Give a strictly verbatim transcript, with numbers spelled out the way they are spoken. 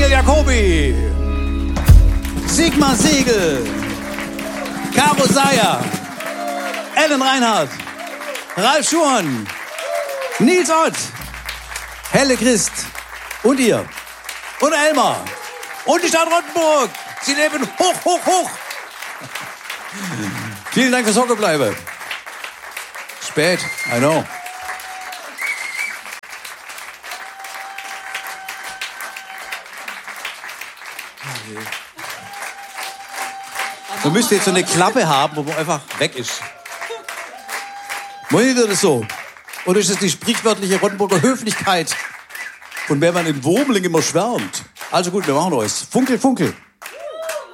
Daniel Jacobi, Sigmar Segel, Caro Seyer, Ellen Reinhardt, Ralf Schuhan, Nils Ott, Helle Christ und ihr und Elmar und die Stadt Rottenburg. Sie leben hoch, hoch, hoch. Vielen Dank fürs Hockebleiben. Spät, I know. Man müsste jetzt so eine Klappe haben, wo man einfach weg ist. Meint ihr das so? Oder ist das die sprichwörtliche Rottenburger Höflichkeit, von der man in Wurmling immer schwärmt? Also gut, wir machen euch. Funkel, funkel.